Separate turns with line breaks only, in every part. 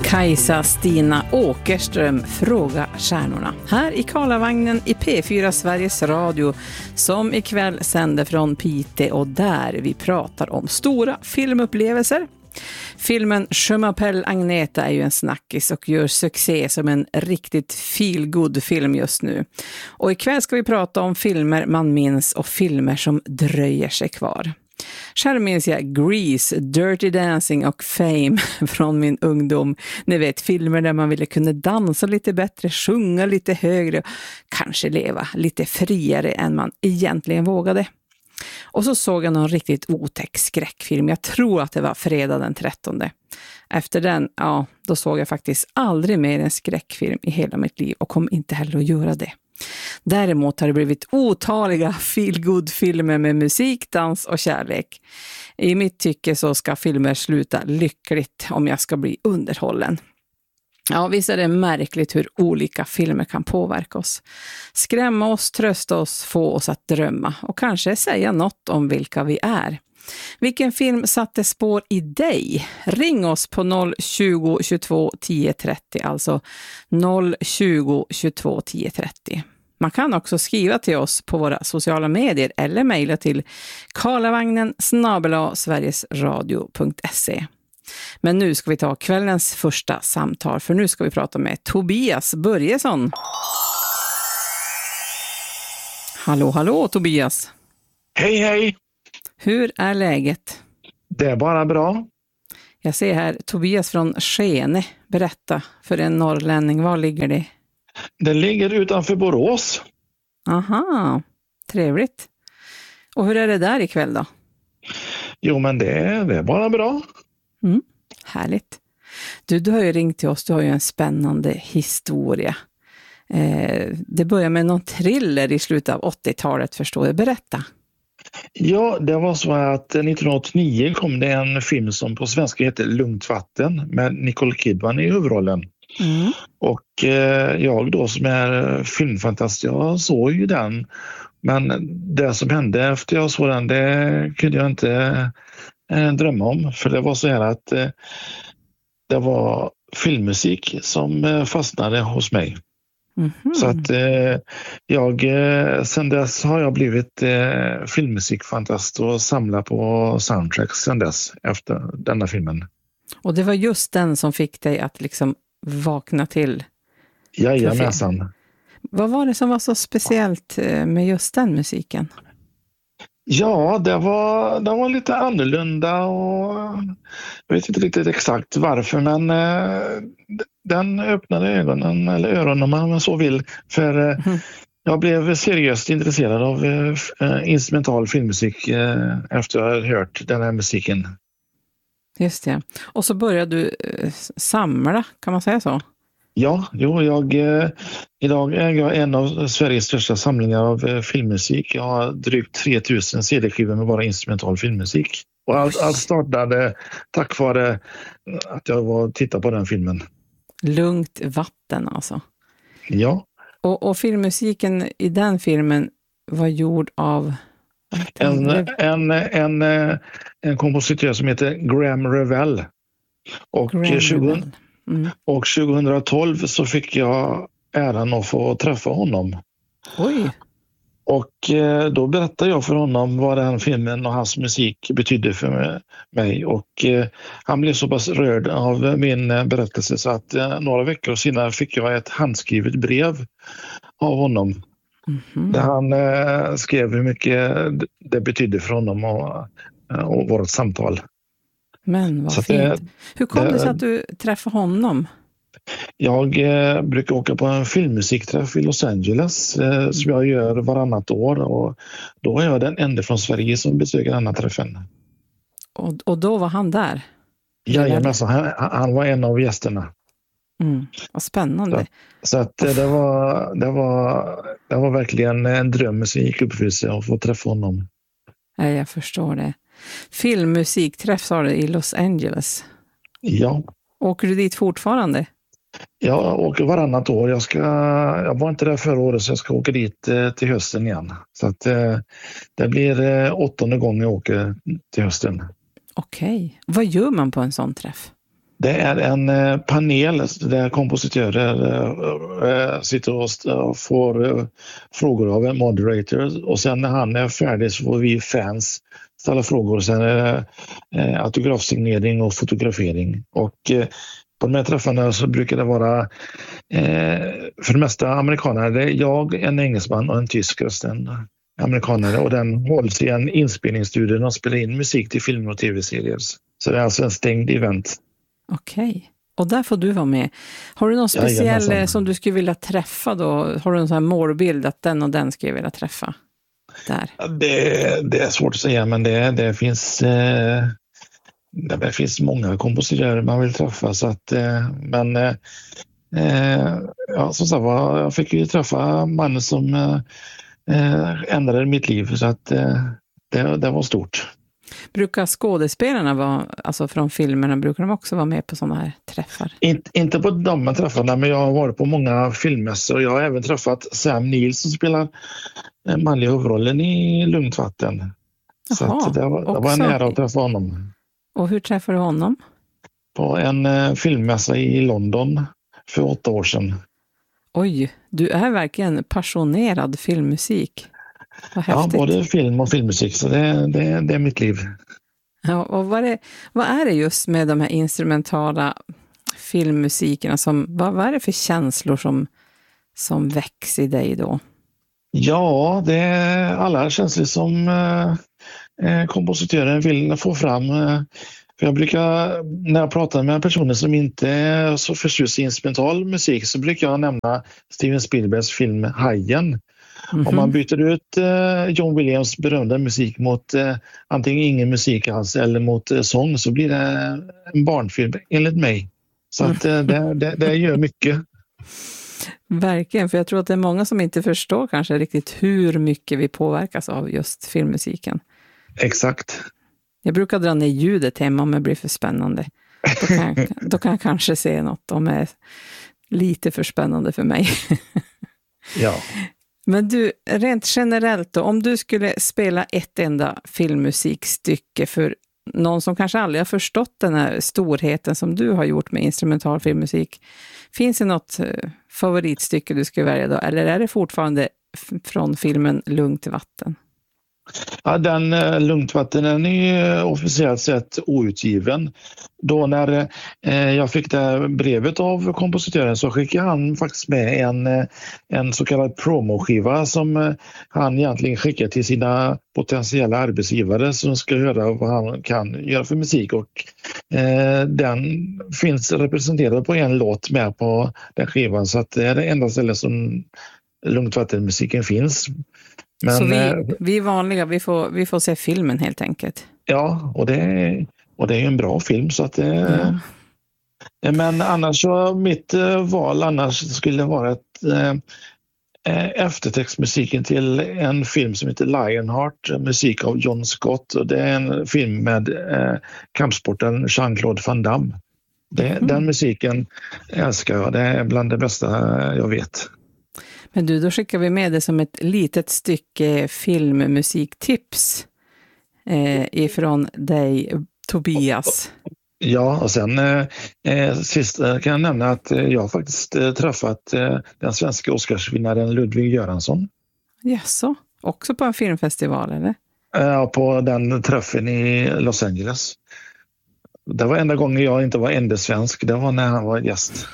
Kajsa Stina Åkerström, Fråga stjärnorna. Här i Karlavagnen i P4 Sveriges Radio som ikväll sänder från Piteå och där vi pratar om stora filmupplevelser. Filmen Je m'appelle Agneta är ju en snackis och gör succé som en riktigt feel-good film just nu. Och ikväll ska vi prata om filmer man minns och filmer som dröjer sig kvar. Själv minns jag Grease, Dirty Dancing och Fame från min ungdom. Ni vet, filmer där man ville kunna dansa lite bättre, sjunga lite högre, kanske leva lite friare än man egentligen vågade. Och så såg jag någon riktigt otäck skräckfilm. Jag tror att det var fredag den 13. Efter den, då såg jag faktiskt aldrig mer en skräckfilm i hela mitt liv och kom inte heller att göra det. Däremot har det blivit otaliga feel-good-filmer med musik, dans och kärlek. I mitt tycke så ska filmer sluta lyckligt om jag ska bli underhållen. Ja, visst är det märkligt hur olika filmer kan påverka oss. Skrämma oss, trösta oss, få oss att drömma och kanske säga något om vilka vi är. Vilken film satte spår i dig? Ring oss på 020 22 10 30, alltså 020 22 10 30. Man kan också skriva till oss på våra sociala medier eller mejla till karlavagnen@sverigesradio.se. Men nu ska vi ta kvällens första samtal, för nu ska vi prata med Tobias Börjesson. Hallå Tobias.
Hej.
Hur är läget?
Det är bara bra.
Jag ser här Tobias från Skene. Berätta för en norrlänning, var ligger det?
Det ligger utanför Borås.
Aha, trevligt. Och hur är det där ikväll då?
Jo, men det är bara bra.
Härligt. Du har ju ringt till oss, du har ju en spännande historia. Det börjar med någon thriller i slutet av 80-talet, förstår jag. Berätta.
Ja, det var så att 1989 kom det en film som på svenska heter Lugnt vatten med Nicole Kidman i huvudrollen. Och jag då som är filmfantast, jag såg ju den. Men det som hände efter jag såg den, det kunde jag inte drömma om. För det var så här att det var filmmusik som fastnade hos mig. Så att sen dess har jag blivit filmmusikfantast och samlar på soundtracks sen dess efter denna filmen.
Och det var just den som fick dig att liksom vakna till?
Jajamensan.
Vad var det som var så speciellt med just den musiken?
Ja, det var lite annorlunda och jag vet inte riktigt exakt varför, men den öppnade öronen om man så vill, för jag blev seriöst intresserad av instrumental filmmusik efter jag hade hört den här musiken.
Just det. Och så började du samla, kan man säga så?
Ja, idag äger jag en av Sveriges största samlingar av filmmusik. Jag har drygt 3000 CD-skivor med bara instrumental filmmusik. Och allt startade tack vare att jag var och tittade på den filmen. Lugnt vatten alltså. Ja.
Och filmmusiken i den filmen var gjord av
en kompositör som heter Graham Revell. Och 2012 så fick jag äran att få träffa honom.
Oj.
Och då berättade jag för honom vad den filmen och hans musik betydde för mig. Och han blev så pass rörd av min berättelse så att några veckor senare fick jag ett handskrivet brev av honom. Där han skrev hur mycket det betydde för honom och vårt samtal.
Men vad fint. Hur kom det sig att du träffade honom?
Jag brukar åka på en filmmusikträff i Los Angeles som jag gör varannat år. Och då är jag den enda från Sverige som besöker denna träffen.
Och då var han där?
Jajamensan, han var en av gästerna.
Vad spännande.
Så att det var verkligen en dröm som gick upp för sig att få träffa honom.
Ja, jag förstår det. Filmmusikträff sa du i Los Angeles?
Ja.
Åker du dit fortfarande?
Jag åker varannat år. Jag var inte där förra året så jag ska åka dit till hösten igen. Så att det blir 8:e gången jag åker till hösten.
Okej. Vad gör man på en sån träff?
Det är en panel där kompositörer sitter och får frågor av en moderator, och sen när han är färdig så får vi fans ställa frågor. Sen är det autografsignering och fotografering. Och på de här träffarna så brukar det vara för det mesta amerikaner. Det är jag, en engelsman och en tysk röst, en amerikanare, och den hålls i en inspelningsstudio och spelar in musik till filmer och tv-serier. Så det är alltså en stängd event.
Okej. Och där får du vara med. Har du någon speciell som du skulle vilja träffa då? Har du en sån här målbild att den och den skulle jag vilja träffa? Där.
Det är svårt att säga, men det finns många kompositörer man vill träffa. Så att, som sagt, jag fick ju träffa mannen som ändrade mitt liv, så att det var stort.
Brukar skådespelarna vara, alltså från filmerna, brukar de också vara med på sådana här träffar?
Inte på de träffarna, men jag har varit på många filmmässor. Jag har även träffat Sam Neill som spelar manliga huvudrollen i Lugnt vatten. Så att det var en ära att träffa honom.
Och hur träffade du honom?
På en filmmässa i London för 8 år sedan.
Oj, du är verkligen passionerad filmmusik. Vad häftigt.
Ja, både film och filmmusik, så det är mitt liv.
Ja, och vad är det just med de här instrumentala filmmusikerna? Vad är det för känslor som väcks i dig då?
Ja, det är alla känslor som kompositören vill få fram. För jag brukar, när jag pratar med personer som inte är så förtjust i instrumental musik, så brukar jag nämna Steven Spielbergs film Hajen. Mm-hmm. Om man byter ut John Williams berömda musik mot antingen ingen musik alls eller mot sång, så blir det en barnfilm enligt mig. Så att det gör mycket.
Verkligen, för jag tror att det är många som inte förstår kanske riktigt hur mycket vi påverkas av just filmmusiken.
Exakt.
Jag brukar dra ner ljudet hemma om det blir för spännande. Då kan jag kanske se något om det är lite för spännande för mig.
Ja.
Men du, rent generellt då, om du skulle spela ett enda filmmusikstycke för någon som kanske aldrig har förstått den här storheten som du har gjort med instrumental filmmusik, finns det något favoritstycke du skulle välja då? Eller är det fortfarande från filmen Lugnt vatten?
Ja, den Lugnt vatten är ju officiellt sett outgiven. Då när jag fick det brevet av kompositören så skickade han faktiskt med en så kallad promoskiva som han egentligen skickar till sina potentiella arbetsgivare som ska höra vad han kan göra för musik, och den finns representerad på en låt med på den skivan, så att det är det enda stället som Lugnt vattenmusiken finns. Men, så
vi vanliga, vi får se filmen helt enkelt.
Ja, och det är ju en bra film, så att men annars så mitt val annars skulle vara eftertextmusiken till en film som heter Lionheart, musik av John Scott, och det är en film med kampsporten Jean-Claude Van Damme. Den musiken älskar jag, det är bland det bästa jag vet.
Men du, då skickar vi med det som ett litet stycke filmmusiktips ifrån dig, Tobias.
Ja, och sen sist kan jag nämna att jag har faktiskt träffat den svenska Oscarsvinnaren Ludvig Göransson.
Jaså, också på en filmfestival eller?
Ja, på den träffen i Los Angeles. Det var enda gången jag inte var enda svensk, det var när han var gäst.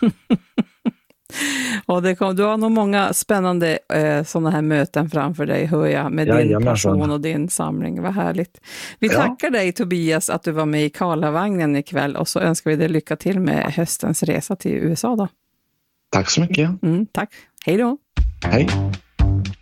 Och du har nog många spännande sådana här möten framför dig, hör jag, med din passion och din samling. Vad härligt. Vi tackar dig, Tobias, att du var med i Karlavagnen ikväll, och så önskar vi dig lycka till med höstens resa till USA då.
Tack så mycket.
Tack. Hej då.
Hej.